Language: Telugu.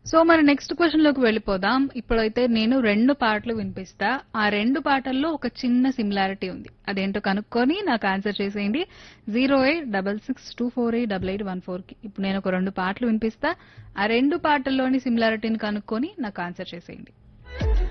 సో మరి నెక్స్ట్ క్వశ్చన్ లోకి వెళ్ళిపోదాం. ఇప్పుడైతే నేను 2 పాటలు వినిపిస్తా. ఆ 2 పాటల్లో ఒక చిన్న సిమిలారిటీ ఉంది. అదేంటో కనుక్కొని నాకు ఆన్సర్ చేసేయండి. 08662488814 కి. ఇప్పుడు నేను ఒక 2 పాటలు వినిపిస్తా. ఆ 2 పాటల్లోని సిమిలారిటీని కనుక్కొని నాకు ఆన్సర్ చేసేయండి.